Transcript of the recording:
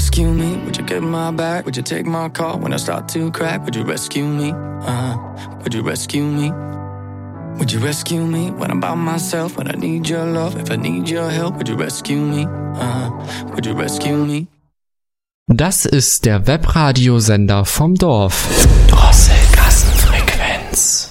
rescue me? Would you get my back? Would you take my call when I start to crack? Would you rescue me? Would you rescue me? Would you rescue me when I'm by myself? When I need your love, if I need your help, would you rescue me? Would you rescue me? Das ist der Webradiosender vom Dorf. Drosselgassenfrequenz.